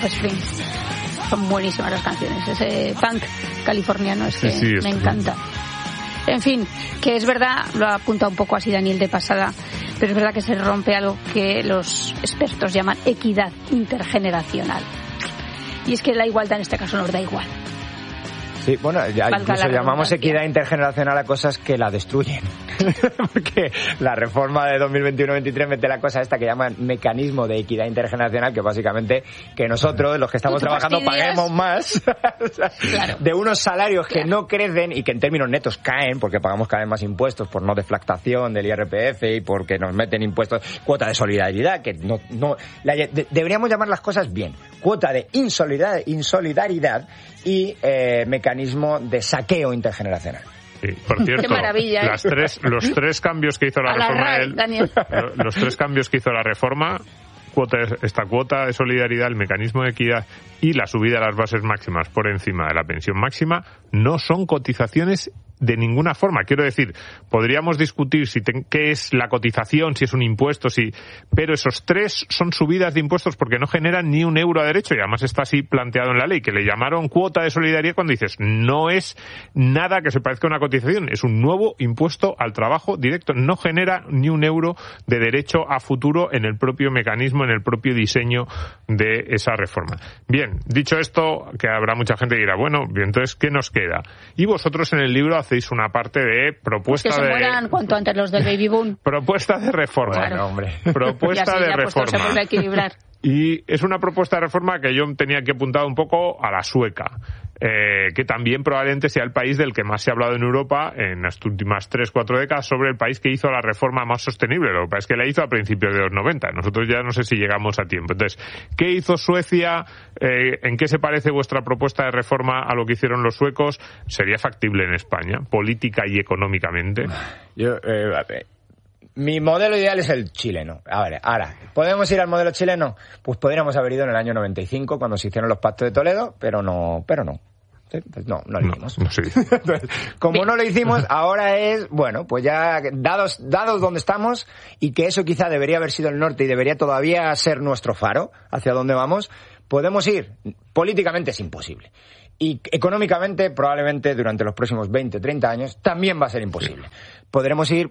Offspring. Son buenísimas las canciones. Ese punk californiano es que sí, me encanta. En fin, que es verdad, lo ha apuntado un poco así Daniel de pasada, pero es verdad que se rompe algo que los expertos llaman equidad intergeneracional. Y es que la igualdad en este caso nos da igual. Sí, bueno, ya incluso llamamos equidad intergeneracional a cosas que la destruyen. Porque la reforma de 2021-23 mete la cosa esta que llaman mecanismo de equidad intergeneracional, que básicamente que nosotros, los que estamos trabajando, paguemos más claro. de unos salarios que no crecen y que en términos netos caen, porque pagamos cada vez más impuestos por no deflactación del IRPF y porque nos meten impuestos, cuota de solidaridad, que deberíamos llamar las cosas bien. Cuota de insolidaridad y mecanismo de saqueo intergeneracional. Sí, por cierto, qué maravilla, los tres cambios que hizo la reforma, los tres cambios que hizo la reforma, esta cuota de solidaridad, el mecanismo de equidad y la subida de las bases máximas por encima de la pensión máxima, no son cotizaciones de ninguna forma. Quiero decir, podríamos discutir qué es la cotización, si es un impuesto, pero esos tres son subidas de impuestos porque no generan ni un euro a derecho, y además está así planteado en la ley, que le llamaron cuota de solidaridad cuando dices, no es nada que se parezca a una cotización, es un nuevo impuesto al trabajo directo, no genera ni un euro de derecho a futuro en el propio mecanismo, en el propio diseño de esa reforma. Bien, dicho esto, que habrá mucha gente que dirá, bueno, entonces, ¿qué nos queda? Y vosotros en el libro hacéis una parte de propuesta que se mueran cuanto antes los del baby boom. Propuesta de reforma. Bueno, hombre. Propuesta de reforma. Se vuelve a equilibrar. Y es una propuesta de reforma que yo tenía que apuntar un poco a la sueca, que también probablemente sea el país del que más se ha hablado en Europa en las últimas 3-4 décadas sobre el país que hizo la reforma más sostenible. Lo que pasa es que la hizo a principios de los 90. Nosotros ya no sé si llegamos a tiempo. Entonces, ¿qué hizo Suecia? ¿En qué se parece vuestra propuesta de reforma a lo que hicieron los suecos? ¿Sería factible en España, política y económicamente? Mi modelo ideal es el chileno. A ver, ahora, ¿podemos ir al modelo chileno? Pues podríamos haber ido en el año 95 cuando se hicieron los pactos de Toledo, pero no. ¿Sí? Pues no lo hicimos. No, sí. Entonces, como no lo hicimos, ahora es, bueno, pues ya dados donde estamos, y que eso quizá debería haber sido el norte y debería todavía ser nuestro faro hacia dónde vamos, podemos ir. Políticamente es imposible. Y económicamente, probablemente durante los próximos 20 o 30 años, también va a ser imposible. Podremos ir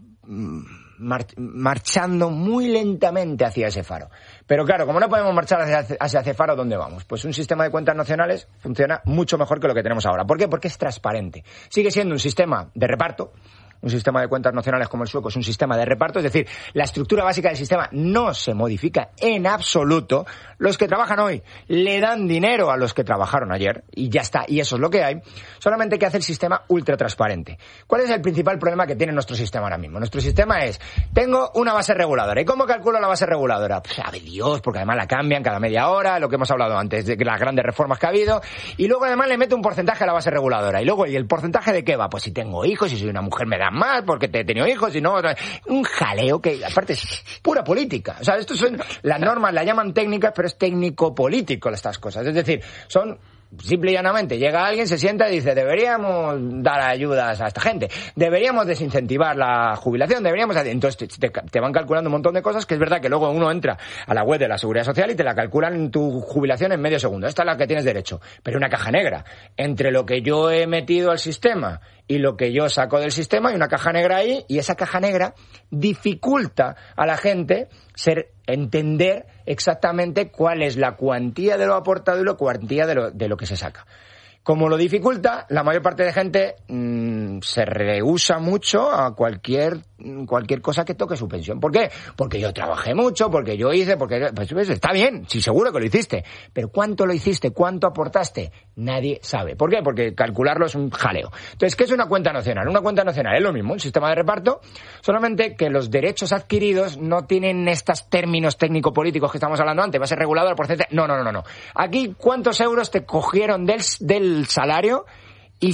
marchando muy lentamente hacia ese faro. Pero claro, como no podemos marchar hacia ese faro, ¿dónde vamos? Pues un sistema de cuentas nacionales funciona mucho mejor que lo que tenemos ahora. ¿Por qué? Porque es transparente. Sigue siendo un sistema de reparto. Un sistema de cuentas nacionales como el sueco es un sistema de reparto, es decir, la estructura básica del sistema no se modifica en absoluto. Los que trabajan hoy le dan dinero a los que trabajaron ayer y ya está, y eso es lo que hay. Solamente que hace el sistema ultra transparente. ¿Cuál es el principal problema que tiene nuestro sistema ahora mismo? Nuestro sistema es, tengo una base reguladora. ¿Y cómo calculo la base reguladora? Pues sabe Dios, porque además la cambian cada media hora, lo que hemos hablado antes de las grandes reformas que ha habido, y luego además le meto un porcentaje a la base reguladora. Y luego, ¿y el porcentaje de qué va? Pues si tengo hijos, si soy una mujer me dan más, porque te he tenido hijos, y no, un jaleo que aparte es pura política. O sea, esto son las normas, la llaman técnicas, pero es técnico-político estas cosas. Es decir, son simple y llanamente, llega alguien, se sienta y dice, deberíamos dar ayudas a esta gente, deberíamos desincentivar la jubilación, entonces te van calculando un montón de cosas que es verdad que luego uno entra a la web de la Seguridad Social y te la calculan en tu jubilación en medio segundo. Esta es la que tienes derecho, pero una caja negra entre lo que yo he metido al sistema y lo que yo saco del sistema, hay una caja negra ahí, y esa caja negra dificulta a la gente entender exactamente cuál es la cuantía de lo aportado y la cuantía de lo que se saca. Como lo dificulta, la mayor parte de gente se rehúsa mucho a cualquier cosa que toque su pensión. ¿Por qué? Porque yo trabajé mucho, porque yo hice, pues está bien, sí, seguro que lo hiciste, pero ¿cuánto lo hiciste? ¿Cuánto aportaste? Nadie sabe. ¿Por qué? Porque calcularlo es un jaleo. Entonces, ¿qué es una cuenta nacional? Una cuenta nacional es lo mismo, un sistema de reparto, solamente que los derechos adquiridos no tienen estos términos técnico-políticos que estamos hablando antes, va a ser regulado el porcentaje. No. Aquí, ¿cuántos euros te cogieron del salario y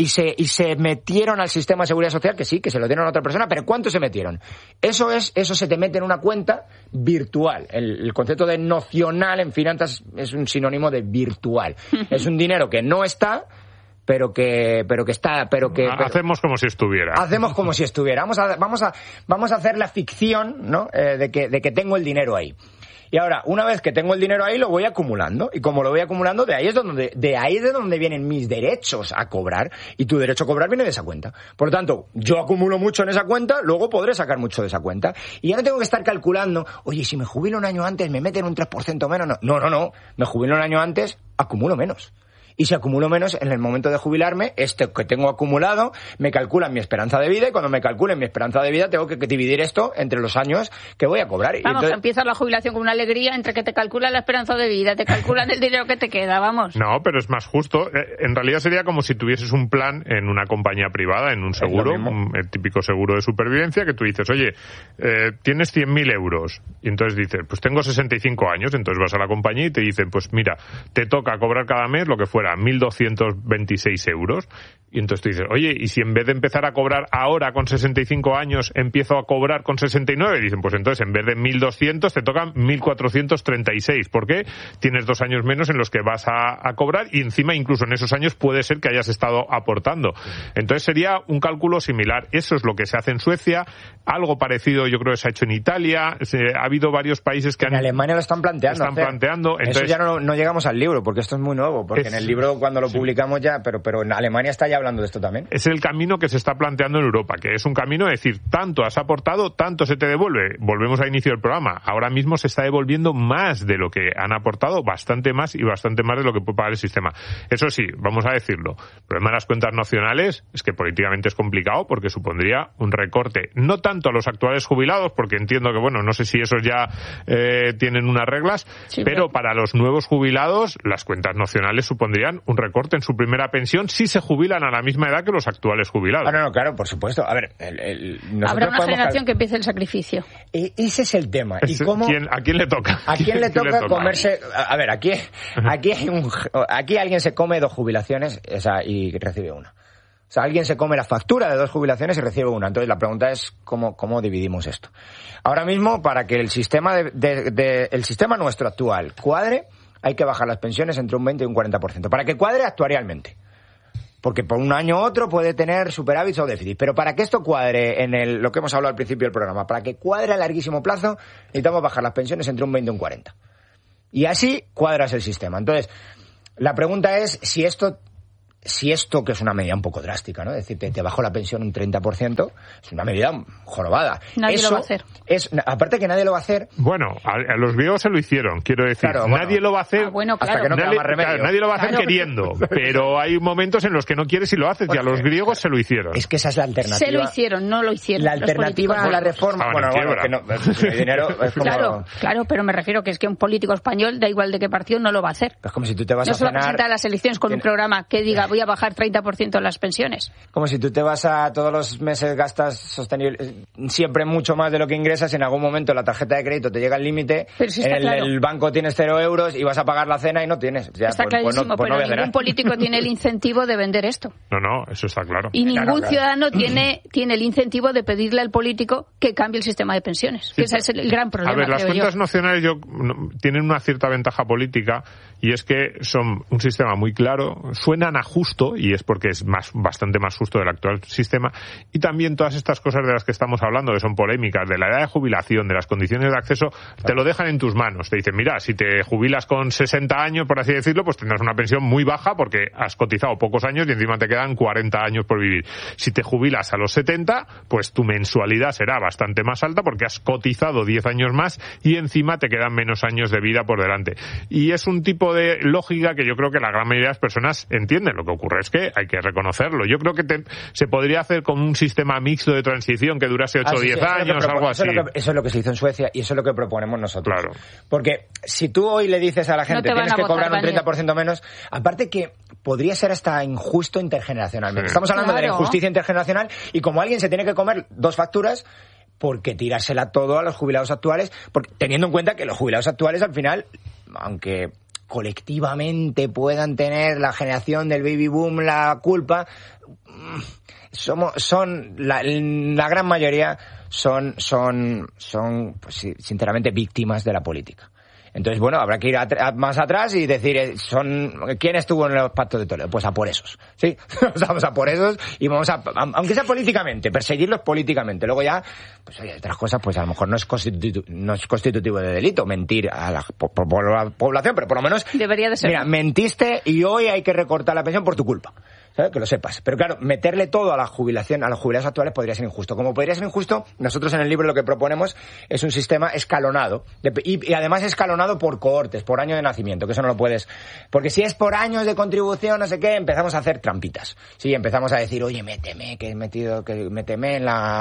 se metieron al sistema de seguridad social? Que sí, que se lo dieron a otra persona, pero ¿cuánto se metieron? Eso se te mete en una cuenta virtual. El concepto de nocional en finanzas es un sinónimo de virtual. Es un dinero que no está, pero que está, hacemos como si estuviera. Hacemos como si estuviera. Vamos a hacer la ficción, ¿no? De que tengo el dinero ahí. Y ahora, una vez que tengo el dinero ahí, lo voy acumulando. Y como lo voy acumulando, de ahí es de donde vienen mis derechos a cobrar. Y tu derecho a cobrar viene de esa cuenta. Por lo tanto, yo acumulo mucho en esa cuenta, luego podré sacar mucho de esa cuenta. Y ya no tengo que estar calculando, oye, si me jubilo un año antes, me meten un 3% menos. No. Me jubilo un año antes, acumulo menos. Y si acumulo menos, en el momento de jubilarme, este que tengo acumulado, me calculan mi esperanza de vida, y cuando me calculen mi esperanza de vida, tengo que dividir esto entre los años que voy a cobrar. Vamos, entonces... empiezas la jubilación con una alegría entre que te calculan la esperanza de vida, te calculan el dinero que te queda, vamos. No, pero es más justo. En realidad sería como si tuvieses un plan en una compañía privada, en un seguro, el típico seguro de supervivencia, que tú dices, oye, tienes 100.000 euros. Y entonces dices, pues tengo 65 años, entonces vas a la compañía y te dicen, pues mira, te toca cobrar cada mes lo que fuera, 1.226 euros. Y entonces tú dices, oye, ¿y si en vez de empezar a cobrar ahora con 65 años, empiezo a cobrar con 69? Y dicen, pues entonces en vez de 1.200 te tocan 1.436. ¿Por qué? Tienes 2 años menos en los que vas a cobrar, y encima incluso en esos años puede ser que hayas estado aportando. Entonces sería un cálculo similar. Eso es lo que se hace en Suecia. Algo parecido yo creo que se ha hecho en Italia. Ha habido varios países que en Alemania lo están planteando. Entonces, eso ya no llegamos al libro, porque esto es muy nuevo, porque en el libro cuando lo publicamos ya, pero en Alemania está ya hablando de esto también. Es el camino que se está planteando en Europa, que es un camino de decir, tanto has aportado, tanto se te devuelve. Volvemos al inicio del programa. Ahora mismo se está devolviendo más de lo que han aportado, bastante más y bastante más de lo que puede pagar el sistema. Eso sí, vamos a decirlo, el problema de las cuentas nacionales es que políticamente es complicado, porque supondría un recorte, no tanto a los actuales jubilados, porque entiendo que, bueno, no sé si esos ya tienen unas reglas, sí, pero para los nuevos jubilados, las cuentas nacionales supondrían un recorte en su primera pensión si se jubilan a la misma edad que los actuales jubilados. No, claro, por supuesto. A ver, habrá una generación que empiece el sacrificio. Ese es el tema. ¿Y cómo, ¿A quién le toca? ¿A quién le toca comerse? A ver, aquí alguien se come 2 jubilaciones, y recibe una. O sea, alguien se come la factura de 2 jubilaciones y recibe una. Entonces la pregunta es cómo dividimos esto. Ahora mismo, para que el sistema el sistema nuestro actual cuadre, hay que bajar las pensiones entre un 20 y un 40%. Para que cuadre actuarialmente. Porque por un año u otro puede tener superávit o déficit. Pero para que esto cuadre en lo que hemos hablado al principio del programa, para que cuadre a larguísimo plazo, necesitamos bajar las pensiones entre un 20 y un 40%. Y así cuadras el sistema. Entonces, la pregunta es si esto, que es una medida un poco drástica, ¿no? Es decir, te bajo la pensión un 30%, es una medida jorobada. Nadie lo va a hacer. Aparte que nadie lo va a hacer... Bueno, a los griegos se lo hicieron, quiero decir. Claro, nadie lo va a hacer... Bueno, claro. Hasta que no queda más remedio. Nadie lo va a hacer queriendo, pero hay momentos en los que no quieres y lo haces, y a los griegos se lo hicieron. Es que esa es la alternativa. Se lo hicieron, no lo hicieron. La alternativa a la reforma... Que no, el dinero es como... Claro, pero me refiero que es que un político español, da igual de qué partido, no lo va a hacer. Es como si tú te vas a cenar... No se va a presentar a las elecciones con un programa que diga voy a bajar 30% en las pensiones. Como si tú te vas a todos los meses gastas sostenible siempre mucho más de lo que ingresas, y en algún momento la tarjeta de crédito te llega al límite, si el banco tienes 0 euros y vas a pagar la cena y no tienes. Ya, está clarísimo, pero ningún político tiene el incentivo de vender esto. No, eso está claro. Y ningún ciudadano tiene el incentivo de pedirle al político que cambie el sistema de pensiones. Sí, ese es el gran problema. A ver, las cuentas nacionales tienen una cierta ventaja política, y es que son un sistema muy claro, suenan a justo, y es porque es bastante más justo del actual sistema, y también todas estas cosas de las que estamos hablando, que son polémicas, de la edad de jubilación, de las condiciones de acceso, te lo dejan en tus manos. Te dicen, mira, si te jubilas con 60 años, por así decirlo, pues tendrás una pensión muy baja porque has cotizado pocos años y encima te quedan 40 años por vivir. Si te jubilas a los 70, pues tu mensualidad será bastante más alta porque has cotizado 10 años más y encima te quedan menos años de vida por delante. Y es un tipo de lógica que yo creo que la gran mayoría de las personas entienden. Lo que ocurre es que hay que reconocerlo. Yo creo que se podría hacer con un sistema mixto de transición que durase 8 o 10 años, algo así. Eso es lo que se hizo en Suecia y eso es lo que proponemos nosotros. Claro. Porque si tú hoy le dices a la gente tienes que cobrar un 30% menos, aparte que podría ser hasta injusto intergeneracionalmente. Estamos hablando de la injusticia intergeneracional, y como alguien se tiene que comer 2 facturas, ¿por qué tirársela todo a los jubilados actuales? Porque, teniendo en cuenta que los jubilados actuales al final, aunque colectivamente puedan tener la generación del baby boom la culpa, son la gran mayoría son pues, sinceramente víctimas de la política. Entonces, bueno, habrá que ir más atrás y decir, ¿quién estuvo en los pactos de Toledo? Pues a por esos, ¿sí? Vamos a por esos y vamos aunque sea políticamente, perseguirlos políticamente. Luego ya, pues hay otras cosas, pues a lo mejor no es constitutivo de delito mentir a la población, pero por lo menos... Debería de ser. Mira, mentiste y hoy hay que recortar la pensión por tu culpa. ¿Sabes? Que lo sepas. Pero claro, meterle todo a la jubilación, a los jubilados actuales podría ser injusto. Como podría ser injusto, nosotros en el libro lo que proponemos es un sistema escalonado. Y además escalonado por cohortes, por año de nacimiento, que eso no lo puedes... Porque si es por años de contribución, no sé qué, empezamos a hacer trampitas. Sí, empezamos a decir, oye, méteme en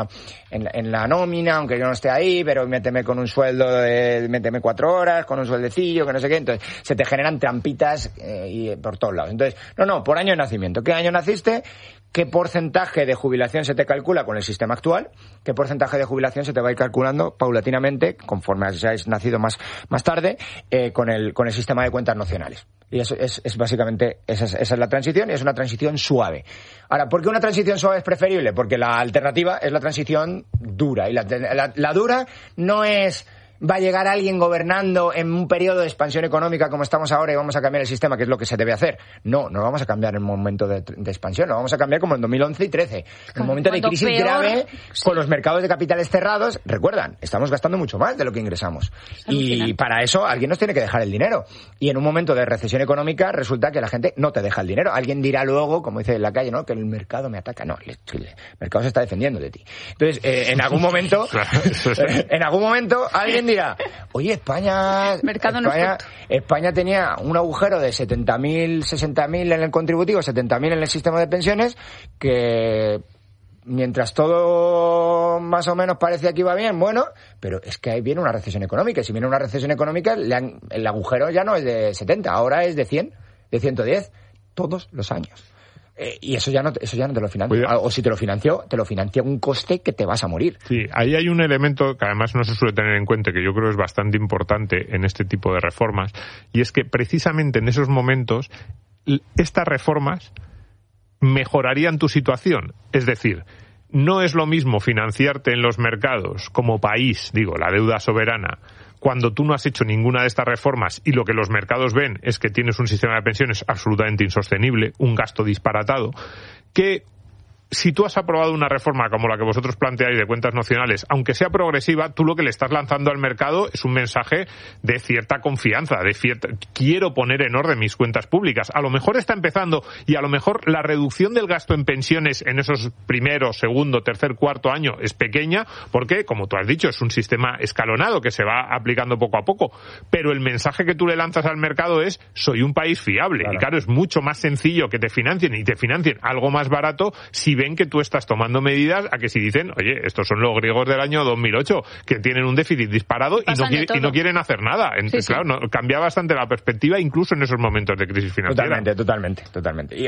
la nómina, aunque yo no esté ahí, pero méteme con un sueldo méteme 4 horas, con un sueldecillo, que no sé qué. Entonces, se te generan trampitas y por todos lados. Entonces, no, por año de nacimiento. ¿Qué año naciste? ¿Qué porcentaje de jubilación se te calcula con el sistema actual? ¿Qué porcentaje de jubilación se te va a ir calculando paulatinamente, conforme hayáis nacido más tarde, con el sistema de cuentas nacionales? Y eso es básicamente, esa es la transición, y es una transición suave. Ahora, ¿por qué una transición suave es preferible? Porque la alternativa es la transición dura. Y la dura no es... va a llegar alguien gobernando en un periodo de expansión económica como estamos ahora y vamos a cambiar el sistema, que es lo que se debe hacer. No lo vamos a cambiar en un momento de expansión, lo vamos a cambiar como en 2011 y 13. En un momento de crisis grave, con los mercados de capitales cerrados. Recuerdan, estamos gastando mucho más de lo que ingresamos. Y para eso alguien nos tiene que dejar el dinero. Y en un momento de recesión económica resulta que la gente no te deja el dinero. Alguien dirá luego, como dice en la calle, ¿no?, que el mercado me ataca. No, el mercado se está defendiendo de ti. Entonces, en algún momento alguien dirá, oye, España tenía un agujero de 70.000, 60.000 en el contributivo, 70.000 en el sistema de pensiones, que mientras todo más o menos parecía que iba bien, bueno, pero es que ahí viene una recesión económica, y si viene una recesión económica, el agujero ya no es de 70, ahora es de 100, de 110, todos los años. Y eso ya no te lo financia. O si te lo financia un coste que te vas a morir. Sí, ahí hay un elemento que además no se suele tener en cuenta, que yo creo es bastante importante en este tipo de reformas, y es que precisamente en esos momentos estas reformas mejorarían tu situación. Es decir, no es lo mismo financiarte en los mercados como país, la deuda soberana, cuando tú no has hecho ninguna de estas reformas y lo que los mercados ven es que tienes un sistema de pensiones absolutamente insostenible, un gasto disparatado, que si tú has aprobado una reforma como la que vosotros planteáis de cuentas nacionales, aunque sea progresiva, tú lo que le estás lanzando al mercado es un mensaje de cierta confianza, quiero poner en orden mis cuentas públicas. A lo mejor está empezando y a lo mejor la reducción del gasto en pensiones en esos primero, segundo, tercer, cuarto año es pequeña, porque, como tú has dicho, es un sistema escalonado que se va aplicando poco a poco. Pero el mensaje que tú le lanzas al mercado es, soy un país fiable. Claro. Y claro, es mucho más sencillo que te financien algo más barato si ven que tú estás tomando medidas a que si dicen, oye, estos son los griegos del año 2008, que tienen un déficit disparado y no quieren hacer nada. Entonces, claro, cambia bastante la perspectiva incluso en esos momentos de crisis financiera. Totalmente.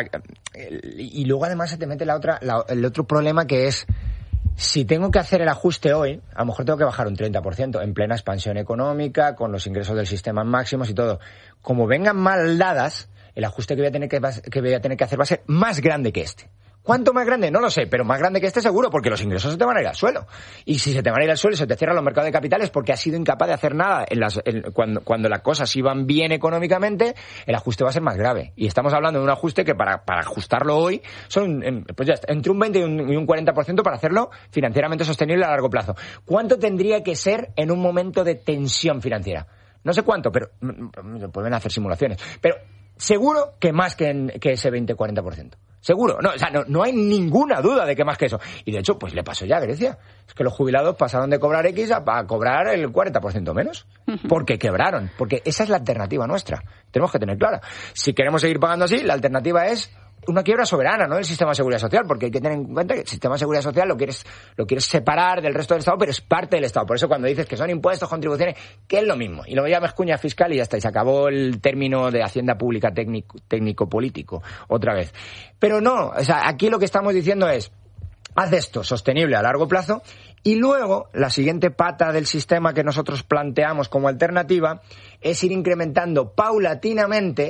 Y luego además se te mete el otro problema, que es, si tengo que hacer el ajuste hoy, a lo mejor tengo que bajar un 30% en plena expansión económica, con los ingresos del sistema máximos y todo. Como vengan mal dadas, el ajuste que voy a tener que hacer va a ser más grande que este. ¿Cuánto más grande? No lo sé, pero más grande que este seguro, porque los ingresos se te van a ir al suelo. Y si se te van a ir al suelo y se te cierran los mercados de capitales porque has sido incapaz de hacer nada cuando las cosas iban bien económicamente, el ajuste va a ser más grave. Y estamos hablando de un ajuste que para ajustarlo hoy son pues ya está, entre un 20 y un 40% para hacerlo financieramente sostenible a largo plazo. ¿Cuánto tendría que ser en un momento de tensión financiera? No sé cuánto, pero pueden hacer simulaciones. Pero seguro que más que ese 20-40%. Seguro. No hay ninguna duda de que más que eso. Y de hecho, pues le pasó ya a Grecia. Es que los jubilados pasaron de cobrar X a cobrar el 40% menos. Porque quebraron. Porque esa es la alternativa nuestra. Tenemos que tener clara. Si queremos seguir pagando así, la alternativa es una quiebra soberana, ¿no?, del sistema de seguridad social, porque hay que tener en cuenta que el sistema de seguridad social lo quieres separar del resto del Estado, pero es parte del Estado. Por eso cuando dices que son impuestos, contribuciones, que es lo mismo. Y lo llamas cuña fiscal y ya está. Y se acabó el término de hacienda pública técnico-político otra vez. Pero no, aquí lo que estamos diciendo es, haz esto sostenible a largo plazo, y luego la siguiente pata del sistema que nosotros planteamos como alternativa es ir incrementando paulatinamente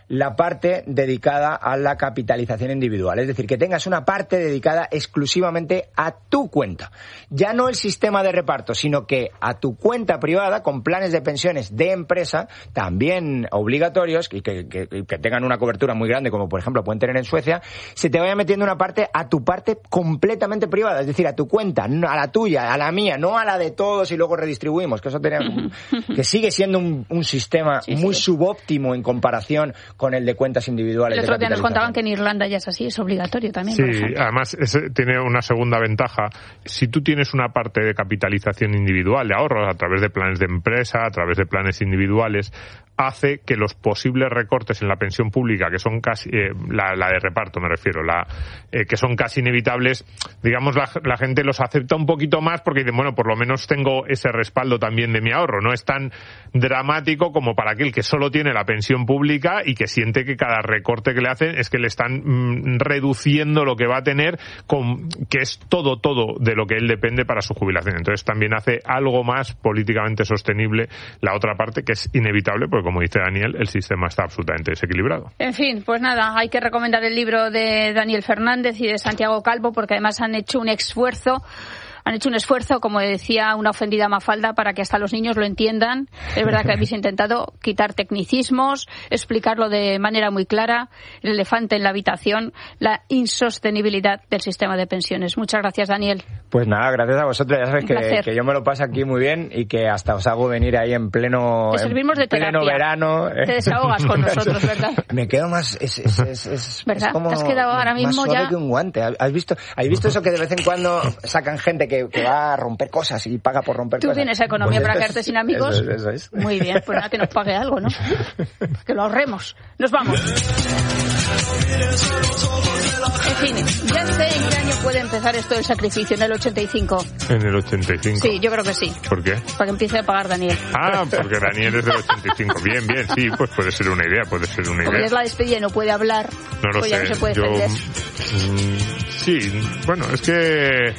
la parte dedicada a la capitalización individual. Es decir, que tengas una parte dedicada exclusivamente a tu cuenta. Ya no el sistema de reparto, sino que a tu cuenta privada, con planes de pensiones de empresa, también obligatorios, y que tengan una cobertura muy grande, como por ejemplo pueden tener en Suecia, se te vaya metiendo una parte a tu parte completamente privada, es decir, a tu cuenta, a la tuya, a la mía, no a la de todos y luego redistribuimos, que eso que sigue siendo un sistema muy subóptimo en comparación con el de cuentas individuales. El otro día nos contaban que en Irlanda ya es así, es obligatorio también. Sí, además tiene una segunda ventaja. Si tú tienes una parte de capitalización individual, de ahorros, a través de planes de empresa, a través de planes individuales, hace que los posibles recortes en la pensión pública, que son casi, la de reparto me refiero, que son casi inevitables, digamos, la gente los acepta un poquito más porque dicen, bueno, por lo menos tengo ese respaldo también de mi ahorro. No es tan dramático como para aquel que solo tiene la pensión pública y que siente que cada recorte que le hacen es que le están reduciendo lo que va a tener, que es todo de lo que él depende para su jubilación. Entonces también hace algo más políticamente sostenible la otra parte, que es inevitable, porque como dice Daniel, el sistema está absolutamente desequilibrado. En fin, pues nada, hay que recomendar el libro de Daniel Fernández y de Santiago Calvo, porque además han hecho un esfuerzo, como decía una ofendida Mafalda, para que hasta los niños lo entiendan. Es verdad que habéis intentado quitar tecnicismos, explicarlo de manera muy clara, el elefante en la habitación, la insostenibilidad del sistema de pensiones. Muchas gracias, Daniel. Pues nada, gracias a vosotros. Ya sabéis que yo me lo paso aquí muy bien y que hasta os hago venir ahí en pleno verano. Te desahogas con nosotros, ¿verdad? Me quedo más... ¿Verdad? Es como te has quedado ahora mismo más suave ya... que un guante. ¿Has visto eso que de vez en cuando sacan gente que va a romper cosas y paga por romper cosas? Tú tienes economía para quedarte sin amigos. Eso es. Muy bien, pues nada, que nos pague algo, ¿no? Que lo ahorremos. Nos vamos. En fin, ya sé en qué año puede empezar esto del sacrificio, en el 85. ¿En el 85? Sí, yo creo que sí. ¿Por qué? Para que empiece a pagar Daniel. Ah, porque Daniel es del 85. Bien, sí, pues puede ser una idea. Como es la despedida y no puede hablar, no lo pues sé. Ya no se puede defender. Sí, bueno, es que...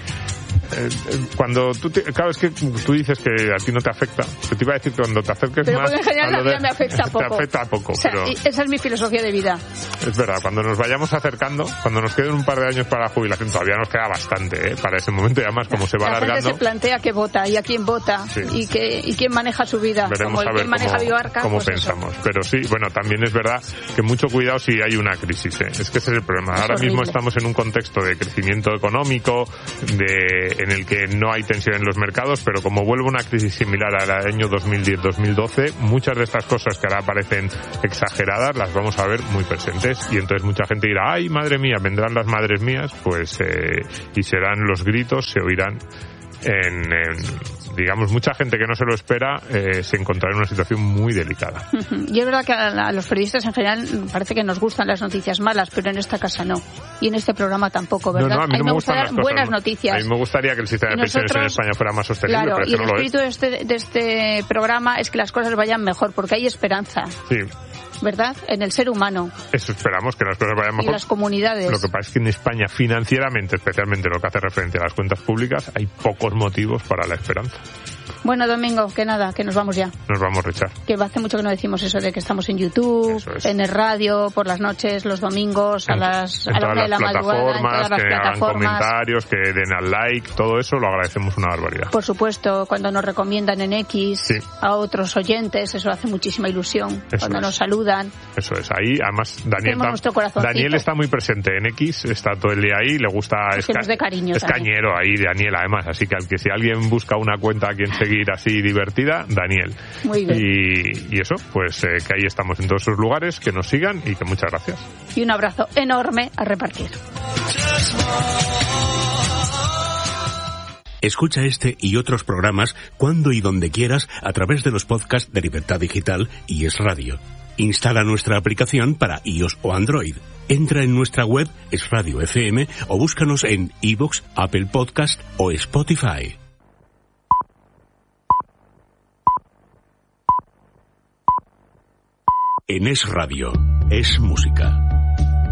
cuando claro, es que tú dices que a ti no te afecta, que te iba a decir que cuando te acerques pero más, en general ya me afecta poco. Te afecta poco, o sea, pero esa es mi filosofía de vida. Es verdad, cuando nos vayamos acercando, cuando nos queden un par de años para la jubilación, todavía nos queda bastante, para ese momento, y además como se va alargando. La gente se plantea qué vota y a quién vota, sí. y quién maneja su vida. Veremos como a ver quién maneja Vivarca, cómo pues pensamos. Eso. Pero sí, bueno, también es verdad que mucho cuidado si hay una crisis, Es que ese es el problema. Ahora mismo estamos en un contexto de crecimiento económico, en el que no hay tensión en los mercados, pero como vuelve una crisis similar al año 2010-2012, muchas de estas cosas que ahora parecen exageradas las vamos a ver muy presentes, y entonces mucha gente dirá, ay, madre mía, vendrán las madres mías, pues y serán los gritos, se oirán digamos, mucha gente que no se lo espera se encontrará en una situación muy delicada. Y es verdad que a los periodistas en general parece que nos gustan las noticias malas, pero en esta casa no. Y en este programa tampoco, ¿verdad? No, a mí no me gusta dar buenas noticias. A mí me gustaría que el sistema de pensiones en España fuera más sostenible, claro, pero y el no lo espíritu de este programa es que las cosas vayan mejor, porque hay esperanza. Sí. ¿Verdad? En el ser humano. Eso esperamos, que las cosas vayan mejor. Y las comunidades. Lo que pasa es que en España, financieramente, especialmente lo que hace referencia a las cuentas públicas, hay pocos motivos para la esperanza. Bueno, Domingo, que nada, que nos vamos ya. Nos vamos, Richard. Que hace mucho que no decimos eso de que estamos en YouTube, en el radio, por las noches, los domingos, a la 1 de la madrugada, en todas las plataformas, que hagan comentarios, que den al like, todo eso lo agradecemos una barbaridad. Por supuesto, cuando nos recomiendan en X a otros oyentes, eso hace muchísima ilusión. Cuando nos saludan. Eso es, ahí además Daniel está muy presente en X, está todo el día ahí, le gusta, es de cariño, es cañero ahí, Daniel, además, así que si alguien busca una cuenta a quien seguir así divertida, Daniel. Muy bien. Y eso, pues que ahí estamos en todos esos lugares, que nos sigan y que muchas gracias. Y un abrazo enorme a repartir. Escucha este y otros programas cuando y donde quieras a través de los podcasts de Libertad Digital y Es Radio. Instala nuestra aplicación para iOS o Android. Entra en nuestra web Es Radio FM o búscanos en iVoox, Apple Podcast o Spotify. En Es Radio, es música.